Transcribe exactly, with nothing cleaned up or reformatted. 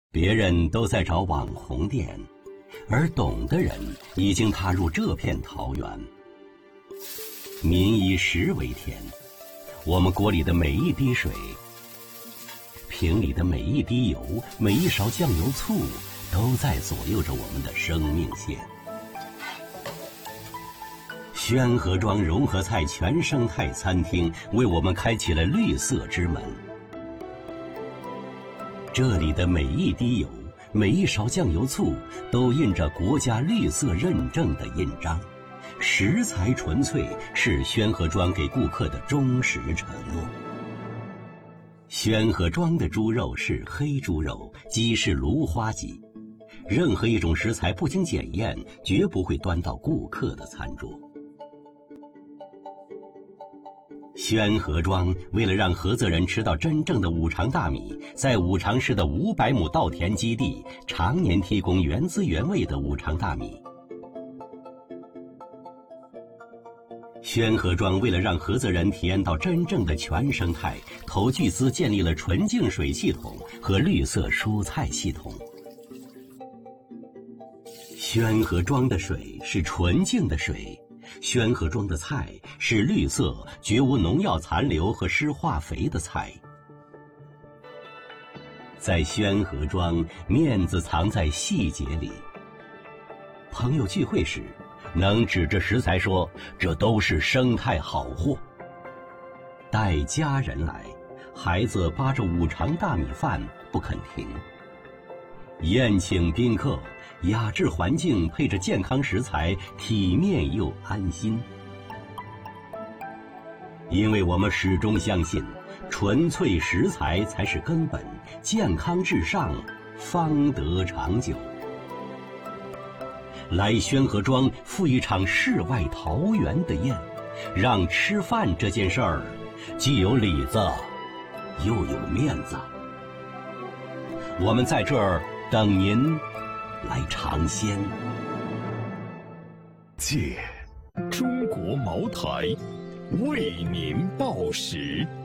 别人都在找网红店，而懂的人已经踏入这片桃源。民以食为天，我们锅里的每一滴水，瓶里的每一滴油，每一勺酱油醋，都在左右着我们的生命线。宣和庄融合菜全生态餐厅为我们开启了绿色之门。这里的每一滴油，每一勺酱油醋，都印着国家绿色认证的印章。食材纯粹是宣和庄给顾客的忠实承诺。宣和庄的猪肉是黑猪肉，鸡是芦花鸡。任何一种食材不经检验，绝不会端到顾客的餐桌。宣和庄为了让菏泽人吃到真正的五常大米，在五常市的五百亩稻田基地常年提供原汁原味的五常大米。宣和庄为了让菏泽人体验到真正的全生态，投巨资建立了纯净水系统和绿色蔬菜系统。宣和庄的水是纯净的水，宣和庄的菜是绿色、绝无农药残留和施化肥的菜。在宣和庄，面子藏在细节里。朋友聚会时，能指着食材说这都是生态好货。带家人来，孩子扒着五常大米饭不肯停。宴请宾客，雅致环境配着健康食材，体面又安心。因为我们始终相信，纯粹食材才是根本，健康至上，方得长久。来宣和庄赴一场世外桃源的宴，让吃饭这件事儿既有里子又有面子。我们在这儿等您来尝鲜。 借中国茅台为您报时。